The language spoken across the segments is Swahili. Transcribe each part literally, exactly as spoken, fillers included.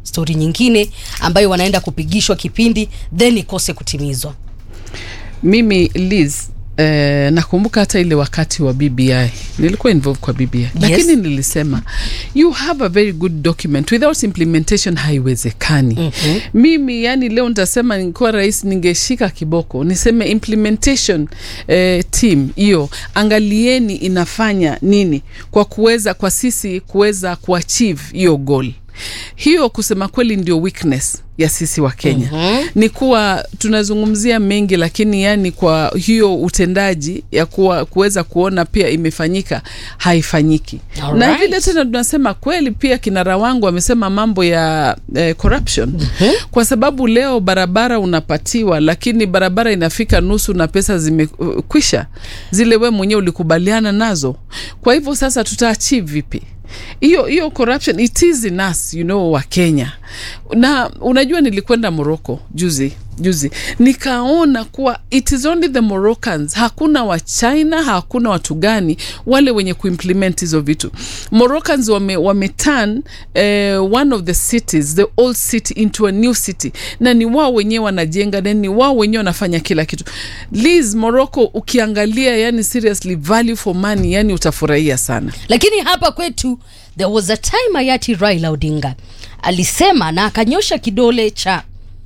story nyingine ambayo wanaenda kupigishwa kipindi then ikose kutimizwa. Mimi Liz Eh, nakumbuka hata ile wakati wa B B I nilikuwa involved kwa B B I, yes. Lakini nilisema you have a very good document, without implementation haiwezekani. Mm-hmm. Mimi yani leo nitasema ningekuwa rais ningeshika kiboko niseme implementation eh, team hiyo angalieni inafanya nini kwa kuweza kwa sisi kuweza kuachieve hiyo goal. Hiyo kusema kweli ndio weakness ya sisi wa Kenya. Mm-hmm. Ni kuwa tunazungumzia mengi lakini yani kwa hiyo utendaji ya kuwa kuweza kuona pia imefanyika haifanyiki. Alright. Na vile tena tunasema kweli pia kinara wangu amesema mambo ya eh, corruption. Mm-hmm. Kwa sababu leo barabara unapatiwa lakini barabara inafika nusu na pesa zimekwisha. Zile we mwenyewe ulikubaliana nazo. Kwa hivyo sasa tutaachieve vipi? Hiyo hiyo corruption it is in us, you know, wa Kenya. Na unajua nilikwenda Morocco juzi juzi nikaona kuwa it is only the Moroccans, hakuna wa China, hakuna watu gani wale wenye kuimplement hizo vitu. Moroccans wame wame turn uh, one of the cities, the old city, into a new city, na ni wao wenyewe wanajenga, na ni wao wenyewe wanafanya kila kitu. Liz, Morocco ukiangalia yani seriously value for money, yani utafurahia sana. Lakini hapa kwetu there was a time hayati Raila Odinga alisema na akanyosha kidole cha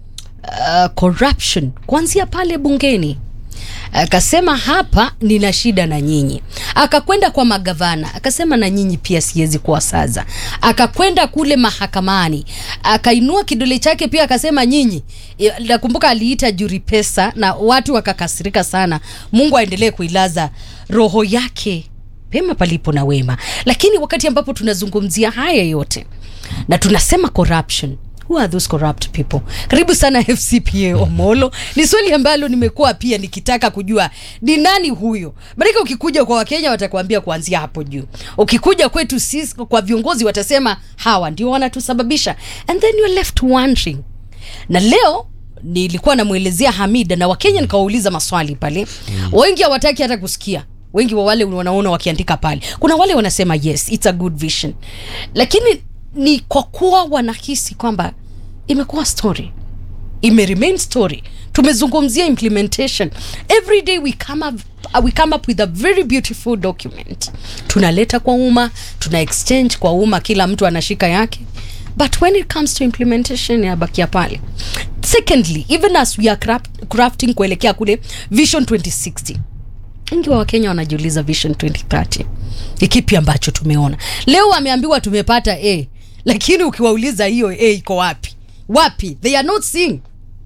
uh, corruption kuanzia pale bungeni. Akasema hapa nina shida na nyinyi. Akakwenda kwa magavana, akasema na nyinyi pia siwezi kuwasaza. Akakwenda kule mahakamani, akainua kidole chake pia akasema nyinyi. Nakumbuka aliita juri pesa na watu wakakasirika sana. Mungu aendelee kuilaza roho yake pema palipo na wema. Lakini wakati ambapo tunazungumzia haya yote na tunasema corruption, who are those corrupt people? Karibu sana F C P A Omolo. Ni swali ambalo nimekuwa pia nikitaka kujua ni nani huyo. Baraka ukikuja kwa Wakenya watakwambia kuanzia hapo juu. Ukikuja kwetu sisi kwa viongozi watasema hawa ndio wanatusababisha. And then you're left wondering. Na leo nilikuwa namuelezea Hamida na Wakenya nikawauliza maswali pale. Mm. Wengi hawataki hata kusikia. Wengi wa wale wanaona wakiandika pale. Kuna wale wanasema yes, it's a good vision. Lakini ni kwa kuwa wanahisi kwamba imekuwa story, ime remain story. Tumezungumzia implementation. Every day we come up, we come up with a very beautiful document. Tunaleta kwa umma, tuna exchange kwa umma, kila mtu anashika yake. But when it comes to implementation ya bakia pale. Secondly, even as we are craft, crafting kuelekea kule Vision twenty sixty. Wengi wa Wakenya wanajiuliza Vision twenty thirty. Ikipi ambacho tumeona? Leo wameambiwa tumepata A. Lakini ukiwauliza hiyo A iko wapi? Wapi? They are not seeing.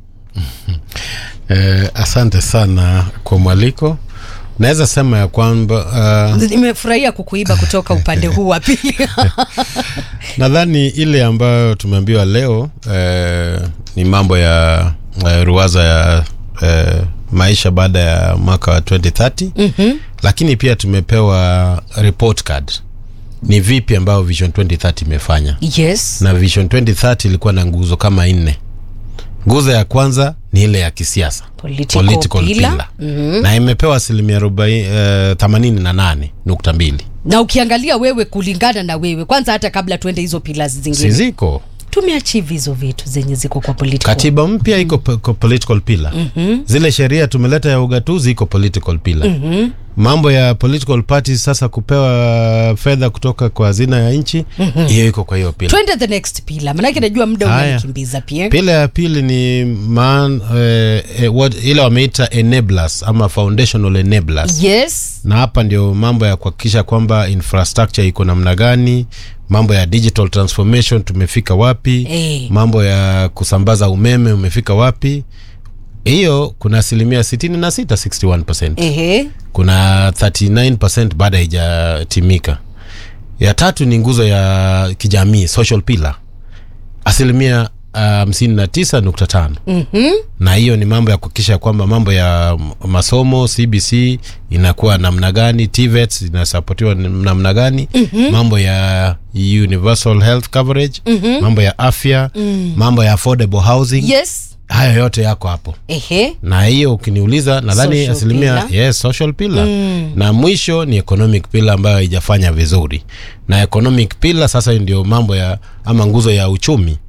eh, asante sana kwa mwaliko. Naweza sema ya kwamba uh... nimefurahia kukuiba kutoka upande huu wa pili. Nadhani ile ambayo tumeambiwa leo eh, ni mambo ya eh, ruwaza ya eh, maisha baada ya mwaka wa twenty thirty. Mm-hmm. Lakini pia tumepewa report card. Ni vipi ambao Vision twenty thirty imefanya. Yes. Na Vision twenty thirty ilikuwa na nguzo kama nne. Nguzo ya kwanza ni ile ya kisiasa, political, political pillar. Pillar. Mm-hmm. Na imepewa asilimia themanini na nane nukta mbili. Na ukiangalia wewe kulingana na wewe, kwanza hata kabla tuende hizo pillars zingine. Siziko. Tumeachieve hizo vitu zenye ziko kwa political. Katiba mpya iko po- political pillar. Mm-hmm. Zile sheria tumeleta ya ugatuzi iko political pillar. Mm-hmm. Mambo ya political parties sasa kupewa fedha kutoka kwa hazina ya nchi, hiyo mm-hmm. iko kwa hiyo pillar. Twende the next pillar. Maana yake najua muda unanikimbiza pia. Pillar ya pili ni man eh, eh, what ile wameita enablers ama foundational enablers. Yes. Na hapa ndio mambo ya kuhakikisha kwamba infrastructure iko namna gani, mambo ya digital transformation tumefika wapi, hey. Mambo ya kusambaza umeme umefika wapi. Hiyo kuna asilimia sitini na sita, sixty one percent. Ehe. Kuna thirty nine percent baada haijatimika. Ya tatu ni nguzo ya kijamii, social pillar. Asilimia hamsini na tisa nukta tano. Mhm. Na hiyo ni mambo ya kuhakikisha kwamba mambo ya masomo C B C inakuwa namna gani, T V E T inasupportiwa namna gani, mm-hmm. mambo ya universal health coverage, mm-hmm. mambo ya afya, mm. mambo ya affordable housing. Yes. Hayo yote yako hapo. Ehe. Na hiyo ukiniuliza nadhani asilimia yes, social pillar. Mm. Na mwisho ni economic pillar ambayo haijafanya vizuri. Na economic pillar sasa ndio mambo ya ama nguzo ya uchumi.